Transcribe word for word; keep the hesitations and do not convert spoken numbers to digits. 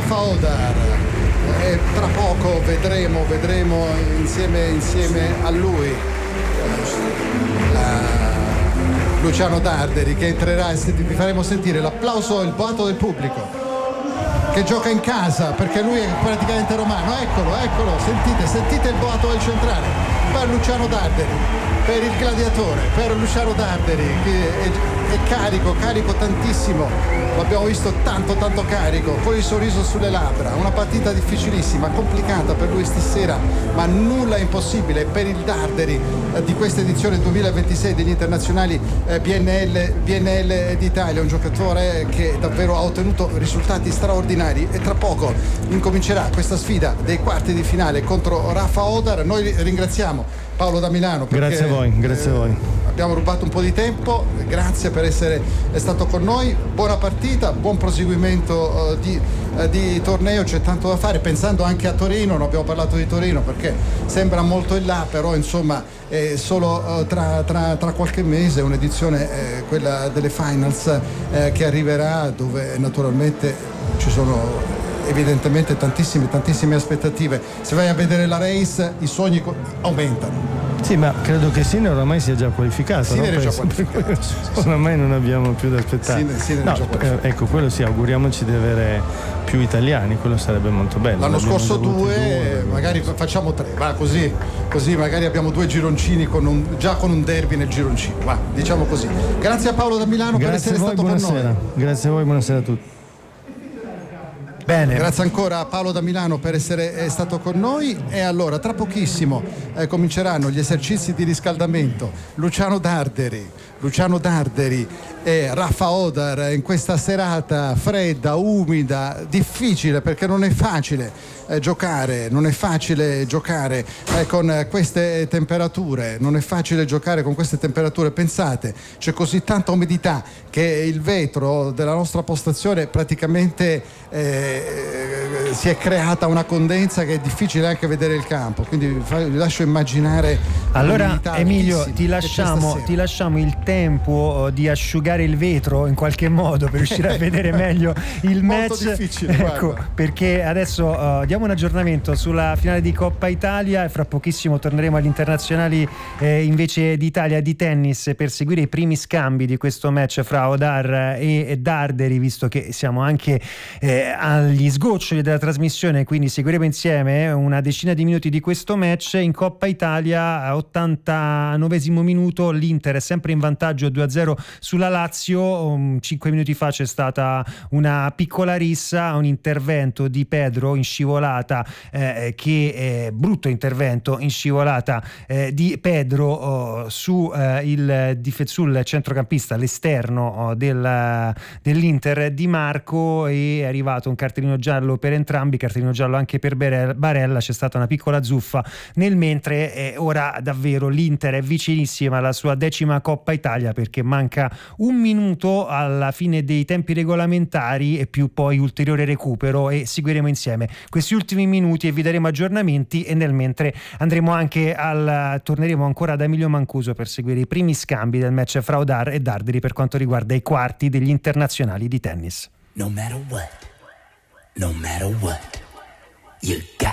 Rafa Odar. E tra poco vedremo, vedremo insieme, insieme a lui la Luciano Darderi che entrerà e vi faremo sentire l'applauso e il boato del pubblico che gioca in casa perché lui è praticamente romano. Eccolo, eccolo, sentite, sentite il boato del centrale per Luciano Darderi, per il gladiatore, per Luciano Darderi che è, è carico, carico tantissimo, l'abbiamo visto tanto tanto carico, con il sorriso sulle labbra. Una partita difficilissima, complicata per lui stasera, ma nulla è impossibile per il Darderi eh, di questa edizione duemilaventisei degli internazionali eh, B N L, B N L d'Italia, un giocatore che davvero ha ottenuto risultati straordinari e tra poco incomincerà questa sfida dei quarti di finale contro Rafa Odar. Noi ringraziamo Paolo da Milano perché, grazie a voi, grazie eh, a voi. Abbiamo rubato un po' di tempo, grazie per essere stato con noi, buona partita, buon proseguimento uh, di, uh, di torneo, c'è tanto da fare, pensando anche a Torino, non abbiamo parlato di Torino perché sembra molto in là, però insomma è solo uh, tra, tra, tra qualche mese un'edizione, eh, quella delle finals, eh, che arriverà, dove naturalmente ci sono evidentemente tantissime tantissime aspettative. Se vai a vedere la race i sogni aumentano. Sì, ma credo che Sinner oramai sia già qualificato. Sinner no? è già qualificato. Sì, sì, sì. Oramai non abbiamo più da aspettare. Sinner, Sinner no, è già qualificato. Eh, ecco, quello sì, auguriamoci di avere più italiani, quello sarebbe molto bello. L'anno L'abbiamo scorso due, due, magari facciamo tre, va così, così magari abbiamo due gironcini con un, già con un derby nel gironcino, va, diciamo così. Grazie a Paolo da Milano. Grazie per essere a voi, stato buonasera. con noi. Grazie a voi, buonasera a tutti. Bene. Grazie ancora a Paolo da Milano per essere eh, stato con noi. E allora tra pochissimo eh, cominceranno gli esercizi di riscaldamento. Luciano Darderi Luciano Darderi e Rafa Odar in questa serata fredda, umida, difficile, perché non è facile eh, giocare, non è facile giocare eh, con queste temperature, non è facile giocare con queste temperature. Pensate, c'è così tanta umidità che il vetro della nostra postazione praticamente eh, si è creata una condensa che è difficile anche vedere il campo, quindi vi lascio immaginare. Allora Emilio, ti lasciamo, ti lasciamo il tempo di asciugare il vetro in qualche modo per riuscire a vedere meglio il match. Molto difficile, ecco, guarda. perché adesso uh, diamo un aggiornamento sulla finale di Coppa Italia e fra pochissimo torneremo agli internazionali eh, invece d'Italia di tennis per seguire i primi scambi di questo match fra Odar e, e Darderi, visto che siamo anche eh, agli sgoccioli della trasmissione, quindi seguiremo insieme una decina di minuti di questo match. In Coppa Italia, ottantanovesimo minuto, l'Inter è sempre in vantaggio due a zero sulla Lazio. Um, cinque minuti fa c'è stata una piccola rissa, un intervento di Pedro in scivolata, eh, che è brutto intervento in scivolata eh, di Pedro oh, su eh, il sul centrocampista, l'esterno oh, del, dell'Inter Di Marco, e è arrivato un cartellino giallo per entrambi, cartellino giallo anche per Barella. C'è stata una piccola zuffa nel mentre. eh, ora davvero l'Inter è vicinissima alla sua decima Coppa Italia, perché manca un minuto alla fine dei tempi regolamentari e più poi ulteriore recupero, e seguiremo insieme questi ultimi minuti e vi daremo aggiornamenti. E nel mentre andremo anche al torneremo ancora ad Emilio Mancuso per seguire i primi scambi del match fra Odar e Darderi per quanto riguarda i quarti degli internazionali di tennis. No matter what, no matter what, you got